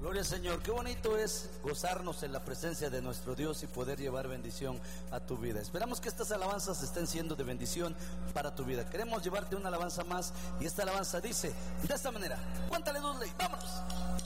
Gloria al Señor, qué bonito es gozarnos en la presencia de nuestro Dios y poder llevar bendición a tu vida. Esperamos que estas alabanzas estén siendo de bendición para tu vida. Queremos llevarte una alabanza más y esta alabanza dice de esta manera: cuéntale, Dudley, vámonos.